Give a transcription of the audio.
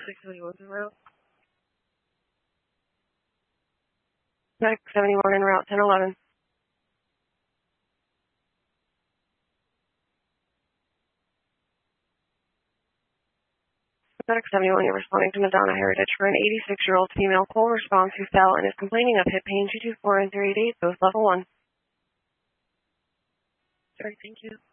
671 en route. Medic 71 en route 1011. Medic 71, you're responding to Madonna Heritage for an 86-year-old female coal response who fell and is complaining of hip pain 224 and 388, both level 1. Sorry, thank you.